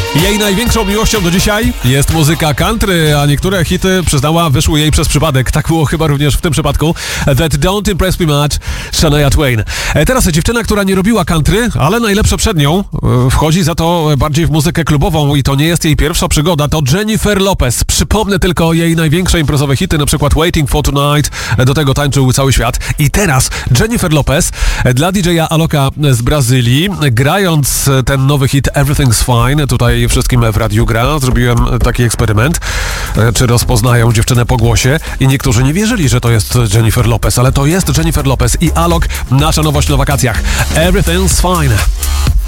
Jej największą miłością do dzisiaj jest muzyka country, a niektóre hity, przyznała, wyszły jej przez przypadek. Tak było chyba również w tym przypadku. That Don't Impress Me Much, Shania Twain. Teraz dziewczyna, która nie robiła country, ale najlepsze przed nią, wchodzi za to bardziej w muzykę klubową i to nie jest jej pierwsza przygoda, to Jennifer Lopez. Przypomnę tylko jej największe imprezowe hity, na przykład Waiting for Tonight, do tego tańczył cały świat. I teraz Jennifer Lopez dla DJ-a Aloka z Brazylii, grając ten nowy hit Everything's Fine, tutaj wszystkim w radiu gra, zrobiłem taki eksperyment, czy rozpoznają dziewczynę po głosie i niektórzy nie wierzyli, że to jest Jennifer Lopez, ale to jest Jennifer Lopez i Alok, nasza nowość na wakacjach. Everything's Fine.